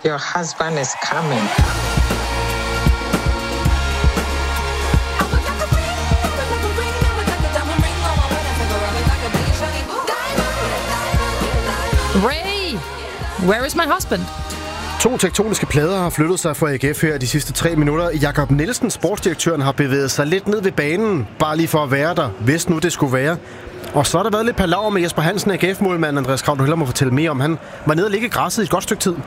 Your husband is coming. Ray, where is my husband? 2 tektoniske plader har flyttet sig for AGF her de sidste 3 minutter. Jakob Nielsen, sportsdirektøren, har bevæget sig lidt ned ved banen, bare lige for at være der, hvis nu det skulle være. Og så har der været lidt palaver med Jesper Hansen, AGF-målmand. Andreas Krav, du hellere må fortælle mere om. Han var nede og ligge i græsset i et godt stykke tid.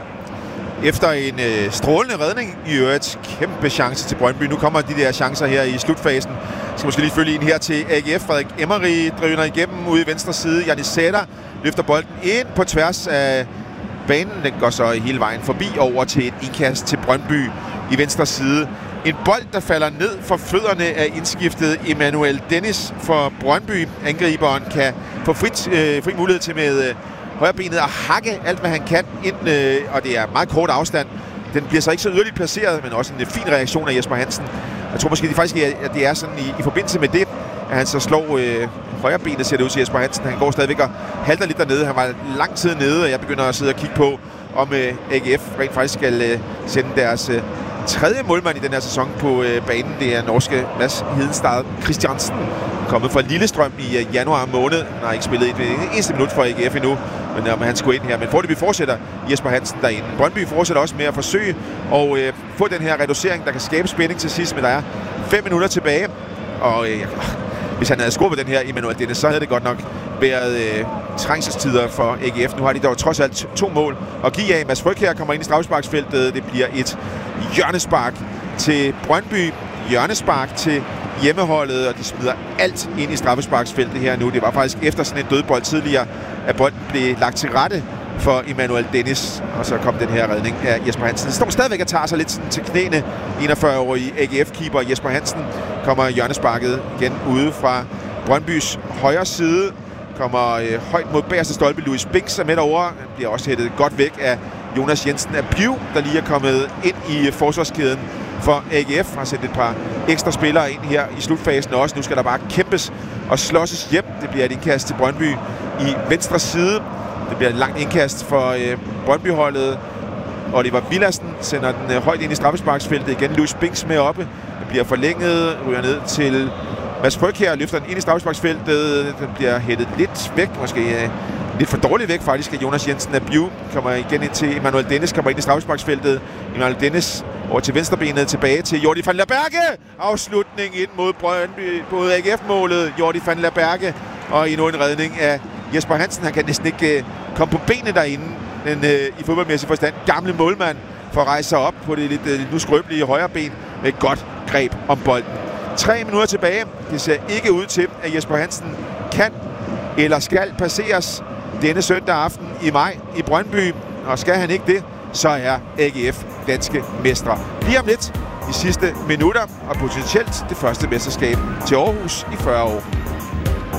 Efter en strålende redning i øvrigt, kæmpe chance til Brøndby. Nu kommer de der chancer her i slutfasen. Jeg skal måske lige følge ind her til AGF. Frederik Emery driver igennem ude i venstre side. Janis Sætter løfter bolden ind på tværs af banen. Den går så hele vejen forbi over til et indkast til Brøndby i venstre side. En bold, der falder ned for fødderne af indskiftet Emmanuel Dennis for Brøndby. Angriberen kan få fri mulighed til med højrebenet at hakke alt, hvad han kan ind, og det er meget kort afstand. Den bliver så ikke så yderligt placeret, men også en fin reaktion af Jesper Hansen. Jeg tror måske at det er sådan i forbindelse med det, at han så slår højrebenet, ser det ud til Jesper Hansen. Han går stadigvæk og halter lidt dernede. Han var lang tid nede, og jeg begynder at sidde og kigge på, om AGF rent faktisk skal sende deres tredje målmand i den her sæson på banen. Det er norske Mads Hedenstad Christiansen, kommet fra Lillestrøm i januar måned. Han har ikke spillet et eneste minut for AGF endnu, men han skulle ind her. Men foreløbig fortsætter Jesper Hansen derinde. Brøndby fortsætter også med at forsøge at få den her reducering, der kan skabe spænding til sidst, men der er 5 minutter tilbage. Og hvis han havde scoret på den her Emmanuel Dennis, så havde det godt nok været trængselstider for AGF. Nu har de dog trods alt 2 mål at give af. Mads Frøkjær kommer ind i straffesparksfeltet. Det bliver et hjørnespark til Brøndby. Hjørnespark til hjemmeholdet, og de smider alt ind i straffesparksfeltet her nu. Det var faktisk efter sådan en dødbold tidligere, at bolden blev lagt til rette for Emmanuel Dennis, og så kom den her redning af Jesper Hansen. Det står stadigvæk og tager sig lidt til knæene. 41-årige AGF-keeper Jesper Hansen kommer hjørnesparket igen ude fra Brøndbys højre side. Kommer højt mod bagerste stolpe. Louis Binks er med derovre. Han bliver også hættet godt væk af Jonas Jensen af Piv, der lige er kommet ind i forsvarskæden for AGF. Har sendt et par ekstra spillere ind her i slutfasen også. Nu skal der bare kæmpes og slåsses hjem. Det bliver et indkast til Brøndby i venstre side. Det bliver et langt indkast for Brøndby-holdet. Oliver Villadsen sender den højt ind i straffesparksfeltet. Igen Louis Binks med oppe. Det bliver forlænget, ryger ned til Mads Frøkjær, løfter den ind i straffesparksfeltet. Den bliver hættet lidt væk, måske lidt for dårligt væk faktisk, af Jonas Jensen af Biu. Kommer igen ind til Emmanuel Dennis, kommer ind i straffesparksfeltet. Emmanuel Dennis over til venstrebenet, tilbage til Jordi van der Berge. Afslutning ind mod Brøndby, mod AGF-målet. Jordi van der Berge, og endnu en redning af Jesper Hansen. Han kan næsten ikke komme på benene derinde. Den i fodboldmæssig forstand gamle målmand for at rejse sig op på det lidt nu skrøbelige højre ben med et godt greb om bolden. 3 minutter tilbage. Det ser ikke ud til, at Jesper Hansen kan eller skal passeres denne søndag aften i maj i Brøndby. Og skal han ikke det, så er AGF danske mestre. Lige om lidt de sidste minutter, og potentielt det første mesterskab til Aarhus i 40 år.